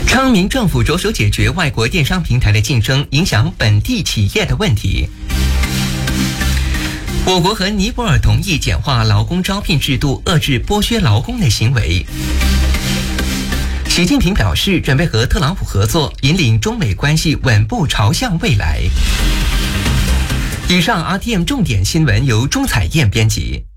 昌明政府着手解决外国电商平台的竞争影响本地企业的问题。我国和尼泊尔同意简化劳工招聘制度，遏制剥削劳工的行为。习近平表示，准备和特朗普合作，引领中美关系稳步朝向未来。以上 RTM 重点新闻由钟彩燕编辑。